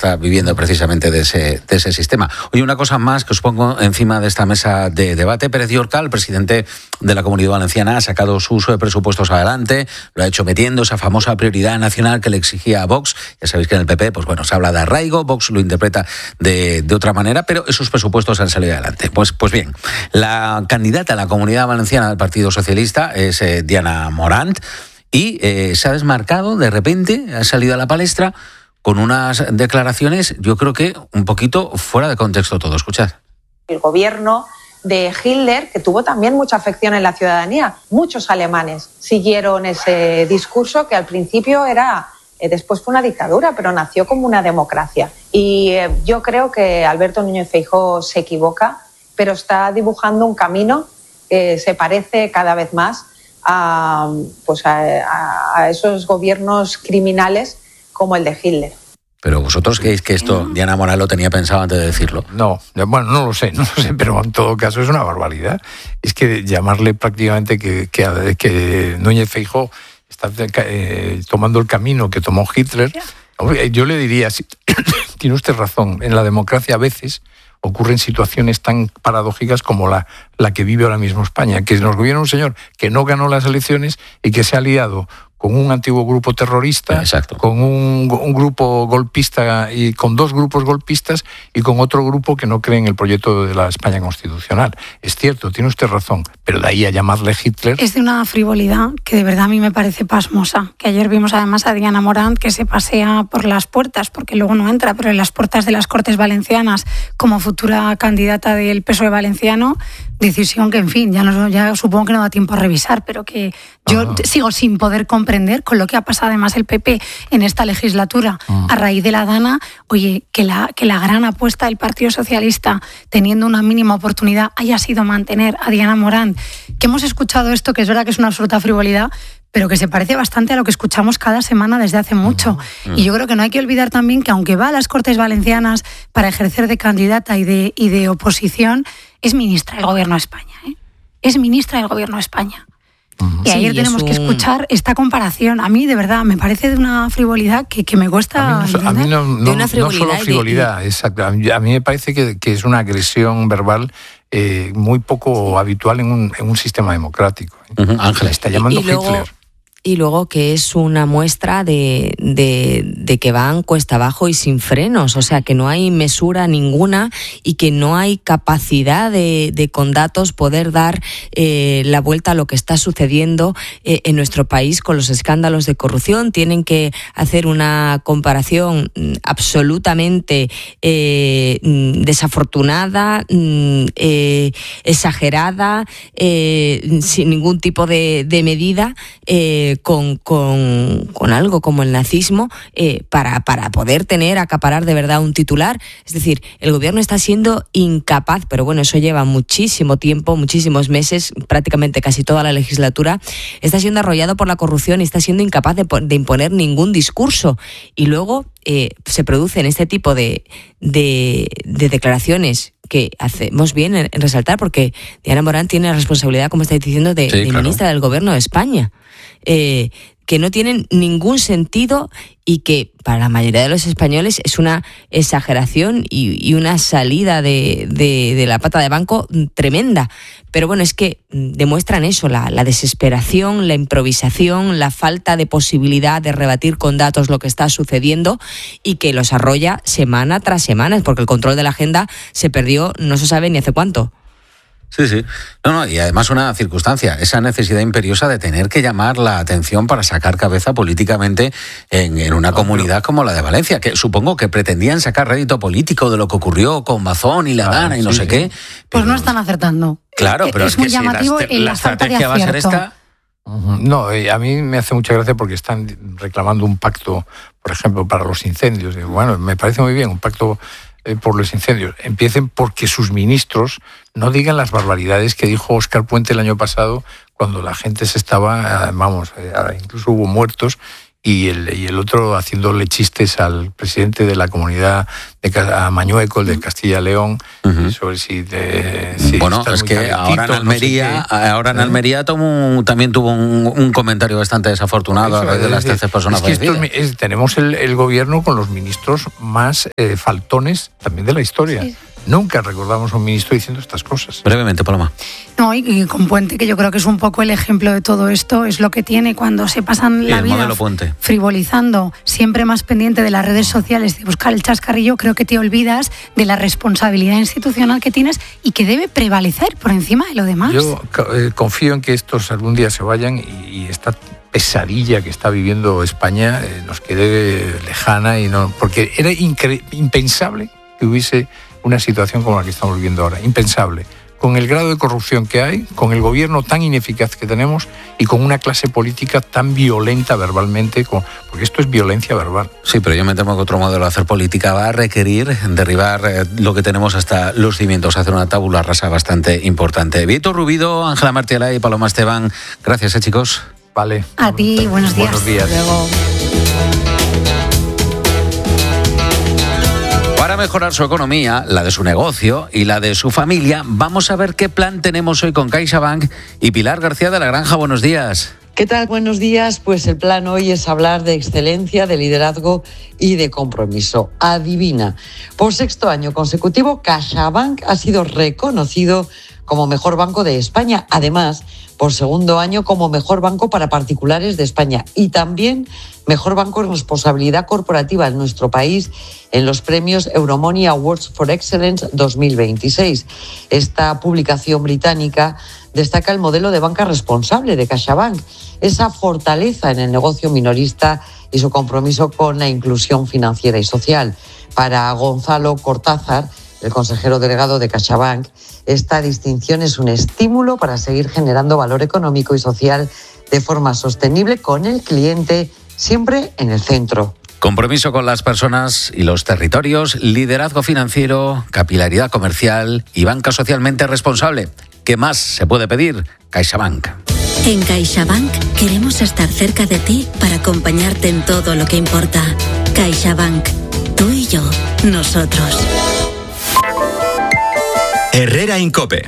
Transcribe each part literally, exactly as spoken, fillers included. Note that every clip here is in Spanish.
está viviendo precisamente de ese, de ese sistema. Oye, una cosa más que os pongo encima de esta mesa de debate. Pérez Llorca, el presidente de la Comunidad Valenciana, ha sacado sus presupuestos adelante, lo ha hecho metiendo esa famosa prioridad nacional que le exigía a Vox. Ya sabéis que en el P P, pues bueno, se habla de arraigo, Vox lo interpreta de, de otra manera, pero esos presupuestos han salido adelante. Pues, pues bien, la candidata a la Comunidad Valenciana del Partido Socialista es eh, Diana Morant, y eh, se ha desmarcado de repente, ha salido a la palestra con unas declaraciones, yo creo que un poquito fuera de contexto todo. Escuchad. El gobierno de Hitler, que tuvo también mucha afección en la ciudadanía, muchos alemanes siguieron ese discurso que al principio era, eh, después fue una dictadura, pero nació como una democracia. Y eh, yo creo que Alberto Núñez Feijóo se equivoca, pero está dibujando un camino que se parece cada vez más a, pues a, a, a esos gobiernos criminales como el de Hitler. Pero vosotros creéis que esto Diana Morant lo tenía pensado antes de decirlo. No, bueno, no lo sé, no lo sé, pero en todo caso es una barbaridad. Es que llamarle prácticamente que, que, que Núñez Feijóo está eh, tomando el camino que tomó Hitler. Yo le diría, sí, tiene usted razón, en la democracia a veces ocurren situaciones tan paradójicas como la, la que vive ahora mismo España, que nos gobierna un señor que no ganó las elecciones y que se ha aliado con un antiguo grupo terrorista, Exacto. con un, un grupo golpista y con dos grupos golpistas y con otro grupo que no cree en el proyecto de la España constitucional. Es cierto, tiene usted razón, pero de ahí a llamarle Hitler... Es de una frivolidad que de verdad a mí me parece pasmosa. Que ayer vimos además a Diana Morant que se pasea por las puertas, porque luego no entra, pero en las puertas de las Cortes Valencianas como futura candidata del P S O E valenciano, decisión que, en fin, ya, no, ya supongo que no da tiempo a revisar, pero que yo uh-huh. sigo sin poder comprender con lo que ha pasado además el P P en esta legislatura uh-huh. a raíz de la Dana. Oye, que la, que la gran apuesta del Partido Socialista, teniendo una mínima oportunidad, haya sido mantener a Diana Morant, que hemos escuchado esto, que es verdad que es una absoluta frivolidad, pero que se parece bastante a lo que escuchamos cada semana desde hace mucho. Uh-huh. Y yo creo que no hay que olvidar también que aunque va a las Cortes Valencianas para ejercer de candidata y de, y de oposición, es ministra del Gobierno de España, ¿eh? Es ministra del Gobierno de España. Uh-huh. Y ayer sí, tenemos un... que escuchar esta comparación. A mí, de verdad, me parece de una frivolidad que, que me cuesta... A mí no, a mí no, no, de una frivolidad. No solo frivolidad, de... exacto. A mí me parece que, que es una agresión verbal eh, muy poco habitual en un, en un sistema democrático. Uh-huh. Ángela, está llamando y, y luego... Hitler. Y luego que es una muestra de, de, de que van cuesta abajo y sin frenos, o sea, que no hay mesura ninguna y que no hay capacidad de, de con datos poder dar eh, la vuelta a lo que está sucediendo eh, en nuestro país con los escándalos de corrupción. Tienen que hacer una comparación absolutamente eh, desafortunada, eh, exagerada, eh, sin ningún tipo de, de medida, eh, Con, con, con algo como el nazismo eh, para, para poder tener, acaparar de verdad un titular. Es decir, el gobierno está siendo incapaz, pero bueno, eso lleva muchísimo tiempo, muchísimos meses, prácticamente casi toda la legislatura, está siendo arrollado por la corrupción y está siendo incapaz de, de imponer ningún discurso. Y luego eh, se producen este tipo de, de, de declaraciones que hacemos bien en, en resaltar, porque Diana Morant tiene la responsabilidad, como estáis diciendo, de, sí, de claro. ministra del Gobierno de España. Eh, que no tienen ningún sentido y que para la mayoría de los españoles es una exageración y, y una salida de, de, de la pata de banco tremenda. Pero bueno, es que demuestran eso, la, la desesperación, la improvisación, la falta de posibilidad de rebatir con datos lo que está sucediendo y que los arrolla semana tras semana, porque el control de la agenda se perdió no se sabe ni hace cuánto. Sí, sí. No, no, y además una circunstancia, esa necesidad imperiosa de tener que llamar la atención para sacar cabeza políticamente en, en una comunidad como la de Valencia, que supongo que pretendían sacar rédito político de lo que ocurrió con Mazón y la Dana ah, y no sí, sé qué. Pues pero, no están acertando. Claro, pero es, es muy que llamativo si la, en la la falta de estrategia va a ser esta... Uh-huh. No, eh, a mí me hace mucha gracia porque están reclamando un pacto, por ejemplo, para los incendios. Digo, bueno, me parece muy bien, un pacto... por los incendios. Empiecen porque sus ministros no digan las barbaridades que dijo Óscar Puente el año pasado cuando la gente se estaba, vamos, incluso hubo muertos y el, y el otro haciéndole chistes al presidente de la comunidad de a Mañueco, el de Castilla y León, uh-huh. sobre si, de, si bueno, es que ahora en Almería, no sé ahora en Almería tomó, también tuvo un, un comentario bastante desafortunado a raíz de las trece personas es que esto es, tenemos el, el gobierno con los ministros más eh, faltones también de la historia. Sí. Nunca recordamos a un ministro diciendo estas cosas. Brevemente, Paloma. No, y, y con Puente, que yo creo que es un poco el ejemplo de todo esto, es lo que tiene cuando se pasan la vida frivolizando, siempre más pendiente de las redes sociales, de buscar el chascarrillo. Creo que te olvidas de la responsabilidad institucional que tienes y que debe prevalecer por encima de lo demás. Yo eh, confío en que estos algún día se vayan y, y esta pesadilla que está viviendo España eh, nos quede lejana, y no, porque era incre- impensable que hubiese una situación como la que estamos viviendo ahora, impensable, con el grado de corrupción que hay, con el gobierno tan ineficaz que tenemos y con una clase política tan violenta verbalmente, como, porque esto es violencia verbal. Sí, pero yo me temo que otro modelo de hacer política va a requerir derribar eh, lo que tenemos hasta los cimientos, hacer una tabula rasa bastante importante. Víctor Rubido, Ángela Martialay y Paloma Esteban, gracias, eh, chicos. Vale. A ti, buenos días. Buenos días. Luego. Para mejorar su economía, la de su negocio y la de su familia, vamos a ver qué plan tenemos hoy con CaixaBank y Pilar García de la Granja. Buenos días. ¿Qué tal? Buenos días. Pues el plan hoy es hablar de excelencia, de liderazgo y de compromiso. Adivina, por sexto año consecutivo, CaixaBank ha sido reconocido como mejor banco de España. Además, por segundo año como mejor banco para particulares de España y también mejor banco en responsabilidad corporativa en nuestro país en los premios Euromoney Awards for Excellence dos mil veintiséis. Esta publicación británica destaca el modelo de banca responsable de CaixaBank, esa fortaleza en el negocio minorista y su compromiso con la inclusión financiera y social. Para Gonzalo Cortázar, el consejero delegado de CaixaBank, esta distinción es un estímulo para seguir generando valor económico y social de forma sostenible con el cliente siempre en el centro. Compromiso con las personas y los territorios, liderazgo financiero, capilaridad comercial y banca socialmente responsable. ¿Qué más se puede pedir? CaixaBank. En CaixaBank queremos estar cerca de ti para acompañarte en todo lo que importa. CaixaBank. Tú y yo. Nosotros. Herrera Incope.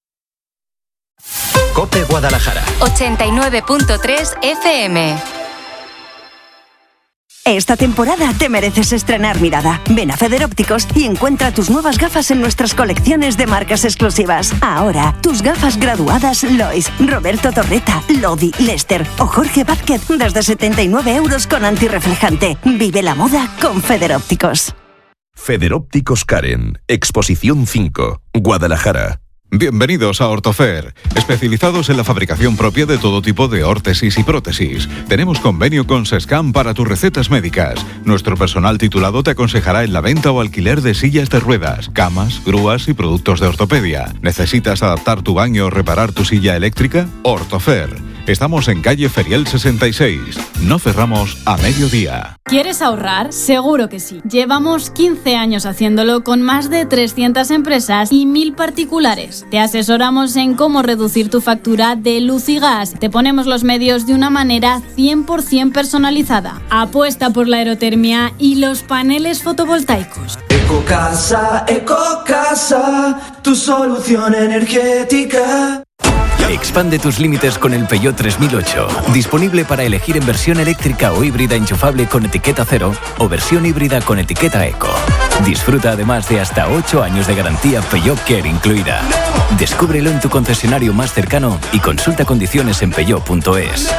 Cope Guadalajara. ochenta y nueve punto tres F M. Esta temporada te mereces estrenar mirada. Ven a Federópticos y encuentra tus nuevas gafas en nuestras colecciones de marcas exclusivas. Ahora, tus gafas graduadas Lois, Roberto Torreta, Lodi, Lester o Jorge Vázquez desde setenta y nueve euros con antirreflejante. Vive la moda con Federópticos. Federópticos Karen, Exposición cinco, Guadalajara. Bienvenidos a Ortofer, especializados en la fabricación propia de todo tipo de órtesis y prótesis. Tenemos convenio con Sescam para tus recetas médicas. Nuestro personal titulado te aconsejará en la venta o alquiler de sillas de ruedas, camas, grúas y productos de ortopedia. ¿Necesitas adaptar tu baño o reparar tu silla eléctrica? Ortofer. Estamos en calle Ferial sesenta y seis. No cerramos a mediodía. ¿Quieres ahorrar? Seguro que sí. Llevamos quince años haciéndolo con más de trescientas empresas y mil particulares. Te asesoramos en cómo reducir tu factura de luz y gas. Te ponemos los medios de una manera cien por ciento personalizada. Apuesta por la aerotermia y los paneles fotovoltaicos. Ecocasa, Ecocasa, tu solución energética. Expande tus límites con el Peugeot tres mil ocho. Disponible para elegir en versión eléctrica o híbrida enchufable con etiqueta cero o versión híbrida con etiqueta eco. Disfruta además de hasta ocho años de garantía Peugeot Care incluida. Descúbrelo en tu concesionario más cercano y consulta condiciones en peugeot punto es.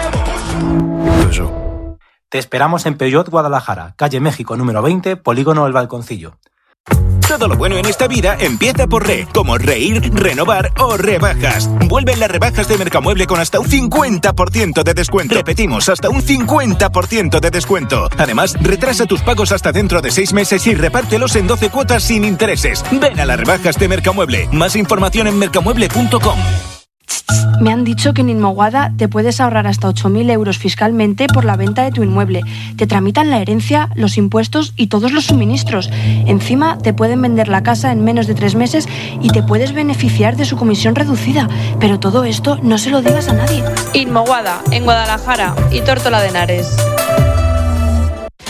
Te esperamos en Peugeot Guadalajara, calle México número veinte, Polígono El Balconcillo. Todo lo bueno en esta vida empieza por re, como reír, renovar o rebajas. Vuelven las rebajas de Mercamueble con hasta un cincuenta por ciento de descuento. Repetimos, hasta un cincuenta por ciento de descuento. Además, retrasa tus pagos hasta dentro de seis meses y repártelos en doce cuotas sin intereses. Ven a las rebajas de Mercamueble. Más información en mercamueble punto com. Me han dicho que en Inmoguada te puedes ahorrar hasta ocho mil euros fiscalmente por la venta de tu inmueble. Te tramitan la herencia, los impuestos y todos los suministros. Encima te pueden vender la casa en menos de tres meses y te puedes beneficiar de su comisión reducida. Pero todo esto no se lo digas a nadie. Inmoguada, en Guadalajara y Tórtola de Henares.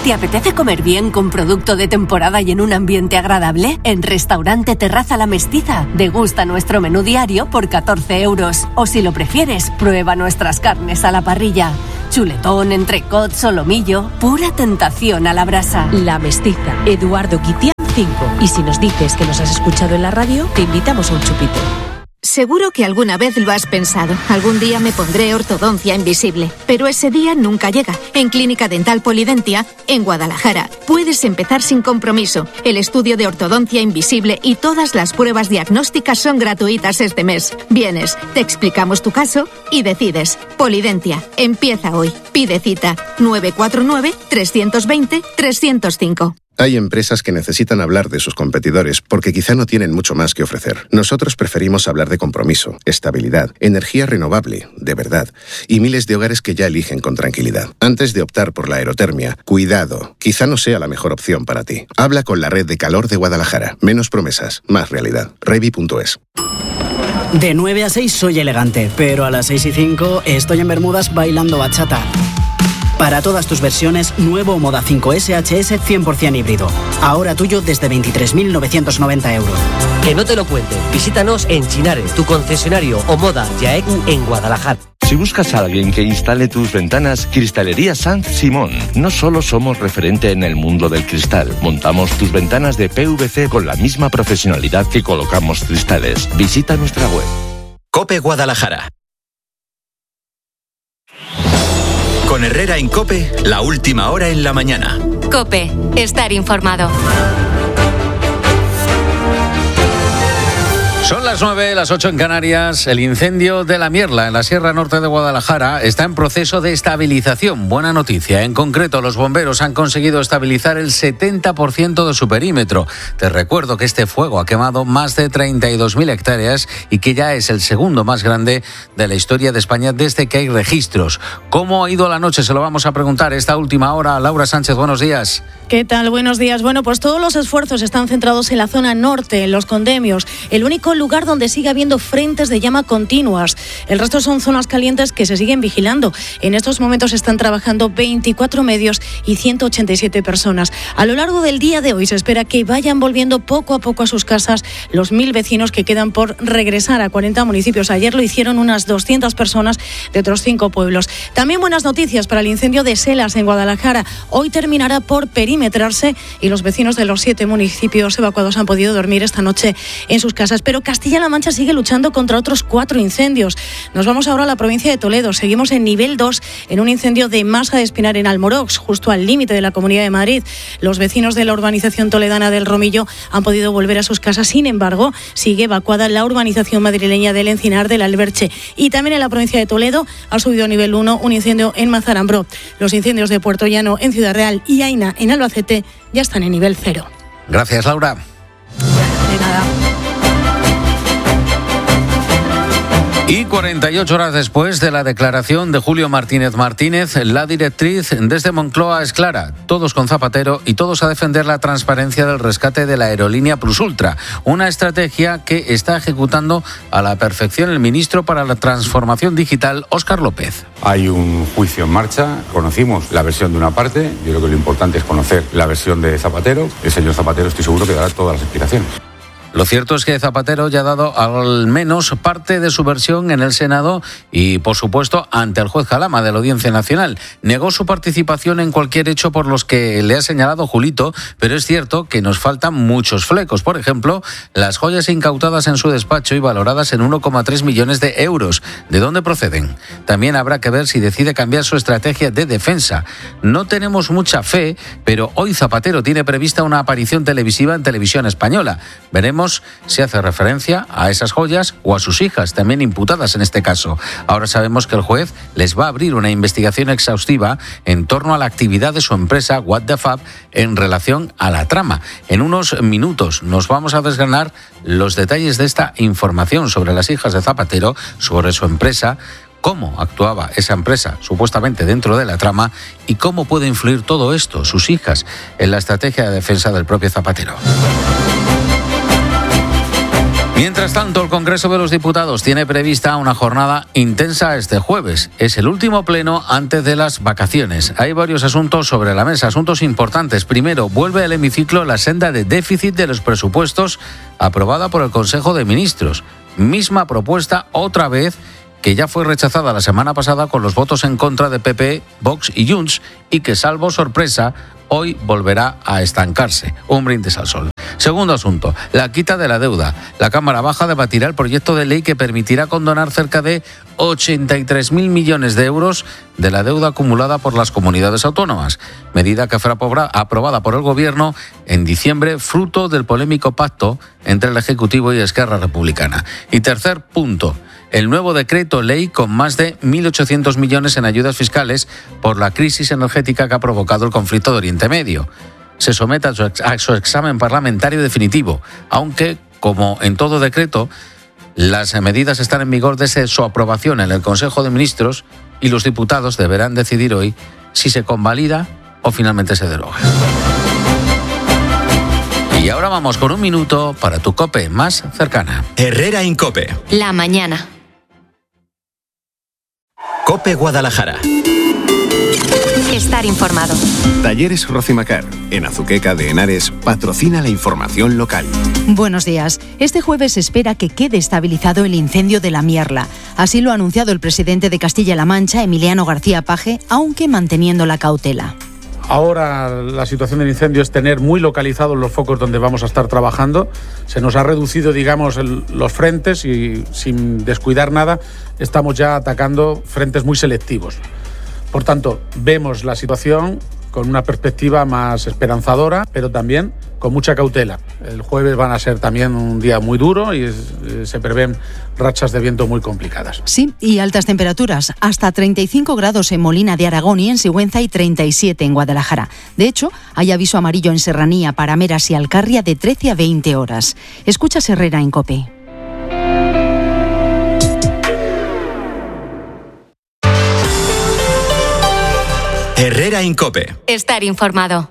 ¿Te apetece comer bien con producto de temporada y en un ambiente agradable? En Restaurante Terraza La Mestiza, degusta nuestro menú diario por catorce euros. O si lo prefieres, prueba nuestras carnes a la parrilla. Chuletón, entrecot, solomillo, pura tentación a la brasa. La Mestiza, Eduardo Guitián cinco. Y si nos dices que nos has escuchado en la radio, te invitamos a un chupito. Seguro que alguna vez lo has pensado. Algún día me pondré ortodoncia invisible. Pero ese día nunca llega. En Clínica Dental Polidentia, en Guadalajara, puedes empezar sin compromiso. El estudio de ortodoncia invisible y todas las pruebas diagnósticas son gratuitas este mes. Vienes, te explicamos tu caso y decides. Polidentia, empieza hoy. Pide cita nueve cuatro nueve, tres dos cero, tres cero cinco. Hay empresas que necesitan hablar de sus competidores porque quizá no tienen mucho más que ofrecer. Nosotros preferimos hablar de compromiso, estabilidad, energía renovable, de verdad, y miles de hogares que ya eligen con tranquilidad. Antes de optar por la aerotermia, cuidado, quizá no sea la mejor opción para ti. Habla con la Red de Calor de Guadalajara. Menos promesas, más realidad. Revi punto es. De nueve a seis soy elegante, pero a las seis y cinco estoy en Bermudas bailando bachata. Para todas tus versiones, nuevo Moda cinco S H S cien por ciento híbrido. Ahora tuyo desde veintitrés mil novecientos noventa euros. Que no te lo cuente. Visítanos en Chinare, tu concesionario o Moda Yaeku en Guadalajara. Si buscas a alguien que instale tus ventanas, Cristalería Sanz Simón. No solo somos referente en el mundo del cristal, montamos tus ventanas de P V C con la misma profesionalidad que colocamos cristales. Visita nuestra web. COPE Guadalajara. Con Herrera en COPE, la última hora en la mañana. COPE, estar informado. Son las nueve, las ocho en Canarias. El incendio de La Mierla, en la Sierra Norte de Guadalajara, está en proceso de estabilización. Buena noticia. En concreto, los bomberos han conseguido estabilizar el setenta por ciento de su perímetro. Te recuerdo que este fuego ha quemado más de treinta y dos mil hectáreas y que ya es el segundo más grande de la historia de España desde que hay registros. ¿Cómo ha ido la noche? Se lo vamos a preguntar esta última hora. Laura Sánchez, buenos días. ¿Qué tal? Buenos días. Bueno, pues todos los esfuerzos están centrados en la zona norte, en los Condemios, el único lugar donde sigue habiendo frentes de llama continuas. El resto son zonas calientes que se siguen vigilando. En estos momentos están trabajando veinticuatro medios y ciento ochenta y siete personas. A lo largo del día de hoy se espera que vayan volviendo poco a poco a sus casas los mil vecinos que quedan por regresar a cuarenta municipios. Ayer lo hicieron unas doscientas personas de otros cinco pueblos. También buenas noticias para el incendio de Selas en Guadalajara. Hoy terminará por perimetrarse y los vecinos de los siete municipios evacuados han podido dormir esta noche en sus casas. Pero Castilla-La Mancha sigue luchando contra otros cuatro incendios. Nos vamos ahora a la provincia de Toledo. Seguimos en nivel dos en un incendio de masa de espinar en Almorox, justo al límite de la Comunidad de Madrid. Los vecinos de la urbanización toledana del Romillo han podido volver a sus casas. Sin embargo, sigue evacuada la urbanización madrileña del Encinar del Alberche. Y también en la provincia de Toledo ha subido a nivel uno un incendio en Mazarambro. Los incendios de Puerto Llano en Ciudad Real y Aina en Albacete ya están en nivel cero. Gracias, Laura. De nada. Y cuarenta y ocho horas después de la declaración de Julio Martínez Martínez, la directriz desde Moncloa es clara. Todos con Zapatero y todos a defender la transparencia del rescate de la aerolínea Plus Ultra. Una estrategia que está ejecutando a la perfección el ministro para la Transformación Digital, Óscar López. Hay un juicio en marcha. Conocimos la versión de una parte. Yo creo que lo importante es conocer la versión de Zapatero. El señor Zapatero estoy seguro que dará todas las explicaciones. Lo cierto es que Zapatero ya ha dado al menos parte de su versión en el Senado y, por supuesto, ante el juez Jalama de la Audiencia Nacional. Negó su participación en cualquier hecho por los que le ha señalado Julito, pero es cierto que nos faltan muchos flecos. Por ejemplo, las joyas incautadas en su despacho y valoradas en uno coma tres millones de euros. ¿De dónde proceden? También habrá que ver si decide cambiar su estrategia de defensa. No tenemos mucha fe, pero hoy Zapatero tiene prevista una aparición televisiva en Televisión Española. Veremos si hace referencia a esas joyas o a sus hijas, también imputadas en este caso. Ahora sabemos que el juez les va a abrir una investigación exhaustiva en torno a la actividad de su empresa What the Fab en relación a la trama. En unos minutos nos vamos a desgranar los detalles de esta información sobre las hijas de Zapatero, sobre su empresa, cómo actuaba esa empresa supuestamente dentro de la trama y cómo puede influir todo esto, sus hijas, en la estrategia de defensa del propio Zapatero. Mientras tanto, el Congreso de los Diputados tiene prevista una jornada intensa este jueves. Es el último pleno antes de las vacaciones. Hay varios asuntos sobre la mesa, asuntos importantes. Primero, vuelve al hemiciclo la senda de déficit de los presupuestos aprobada por el Consejo de Ministros. Misma propuesta otra vez, que ya fue rechazada la semana pasada con los votos en contra de P P, Vox y Junts, y que, salvo sorpresa, hoy volverá a estancarse. Un brindis al sol. Segundo asunto, la quita de la deuda. La Cámara Baja debatirá el proyecto de ley que permitirá condonar cerca de ochenta y tres mil millones de euros de la deuda acumulada por las comunidades autónomas, medida que fue aprobada por el Gobierno en diciembre, fruto del polémico pacto entre el Ejecutivo y Esquerra Republicana. Y tercer punto, el nuevo decreto ley con más de mil ochocientos millones en ayudas fiscales por la crisis energética que ha provocado el conflicto de Oriente Medio. Se somete a su, ex- a su examen parlamentario definitivo, aunque, como en todo decreto, las medidas están en vigor desde su aprobación en el Consejo de Ministros y los diputados deberán decidir hoy si se convalida o finalmente se deroga. Y ahora vamos con un minuto para tu COPE más cercana. Herrera Incope. La mañana. COPE Guadalajara. Estar informado. Talleres Rocimacar, en Azuqueca de Henares, patrocina la información local. Buenos días. Este jueves se espera que quede estabilizado el incendio de la Mierla. Así lo ha anunciado el presidente de Castilla-La Mancha, Emiliano García Paje, aunque manteniendo la cautela. Ahora la situación del incendio es tener muy localizados los focos donde vamos a estar trabajando. Se nos ha reducido, digamos, el, los frentes y sin descuidar nada estamos ya atacando frentes muy selectivos. Por tanto, vemos la situación con una perspectiva más esperanzadora, pero también con mucha cautela. El jueves van a ser también un día muy duro y es, se prevén rachas de viento muy complicadas. Sí, y altas temperaturas, hasta treinta y cinco grados en Molina de Aragón y en Sigüenza y treinta y siete en Guadalajara. De hecho, hay aviso amarillo en Serranía, Parameras y Alcarria de trece a veinte horas. Escuchas Herrera en COPE. Herrera Incope. Estar informado.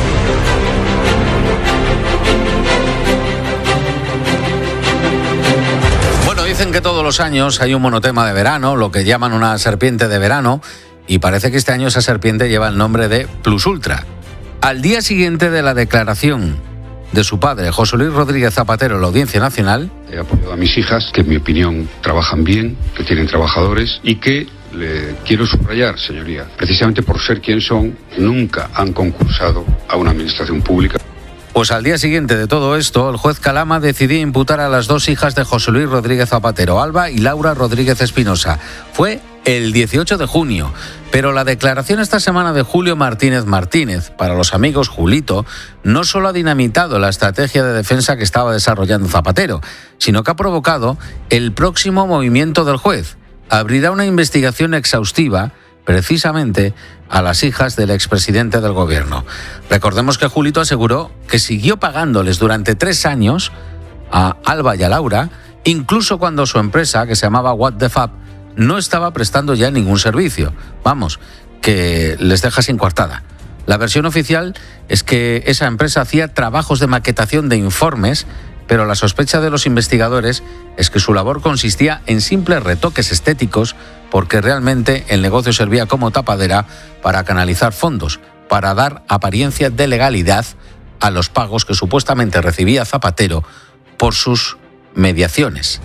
Bueno, dicen que todos los años hay un monotema de verano, lo que llaman una serpiente de verano, y parece que este año esa serpiente lleva el nombre de Plus Ultra. Al día siguiente de la declaración de su padre, José Luis Rodríguez Zapatero, en la Audiencia Nacional, he apoyado a mis hijas, que en mi opinión trabajan bien, que tienen trabajadores y que, le quiero subrayar, señoría, precisamente por ser quien son, nunca han concursado a una administración pública. Pues al día siguiente de todo esto, el juez Calama decidió imputar a las dos hijas de José Luis Rodríguez Zapatero, Alba y Laura Rodríguez Espinosa. Fue el dieciocho de junio, pero la declaración esta semana de Julio Martínez Martínez, para los amigos Julito, no solo ha dinamitado la estrategia de defensa que estaba desarrollando Zapatero, sino que ha provocado el próximo movimiento del juez. Abrirá una investigación exhaustiva precisamente a las hijas del expresidente del gobierno. Recordemos que Julito aseguró que siguió pagándoles durante tres años a Alba y a Laura, incluso cuando su empresa, que se llamaba What the Fab, no estaba prestando ya ningún servicio. Vamos, que les deja sin coartada. La versión oficial es que esa empresa hacía trabajos de maquetación de informes, pero la sospecha de los investigadores es que su labor consistía en simples retoques estéticos, porque realmente el negocio servía como tapadera para canalizar fondos, para dar apariencia de legalidad a los pagos que supuestamente recibía Zapatero por sus mediaciones.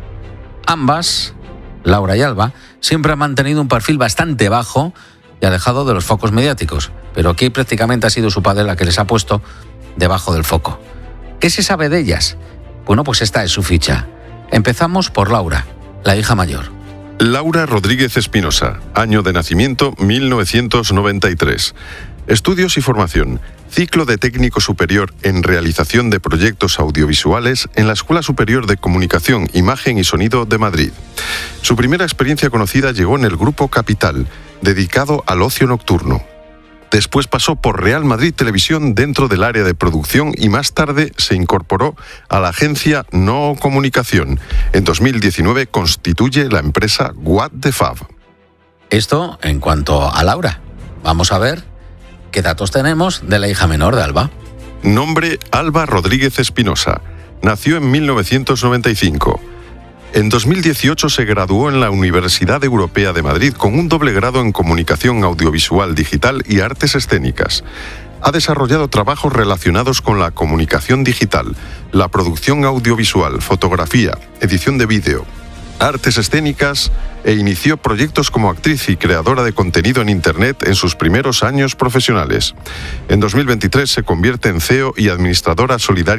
Ambas, Laura y Alba, siempre han mantenido un perfil bastante bajo y alejado de los focos mediáticos, pero aquí prácticamente ha sido su padre la que les ha puesto debajo del foco. ¿Qué se sabe de ellas? Bueno, pues esta es su ficha. Empezamos por Laura, la hija mayor. Laura Rodríguez Espinosa, año de nacimiento mil novecientos noventa y tres. Estudios y formación. Ciclo de técnico superior en realización de proyectos audiovisuales en la Escuela Superior de Comunicación, Imagen y Sonido de Madrid. Su primera experiencia conocida llegó en el Grupo Capital, dedicado al ocio nocturno. Después pasó por Real Madrid Televisión dentro del área de producción y más tarde se incorporó a la agencia No Comunicación. En dos mil diecinueve constituye la empresa What the Fab. Esto en cuanto a Laura. Vamos a ver qué datos tenemos de la hija menor de Alba. Nombre: Alba Rodríguez Espinosa. Nació en mil novecientos noventa y cinco. En dos mil dieciocho se graduó en la Universidad Europea de Madrid con un doble grado en Comunicación Audiovisual Digital y Artes Escénicas. Ha desarrollado trabajos relacionados con la comunicación digital, la producción audiovisual, fotografía, edición de vídeo, artes escénicas e inició proyectos como actriz y creadora de contenido en Internet en sus primeros años profesionales. En dos mil veintitrés se convierte en C E O y administradora solidaria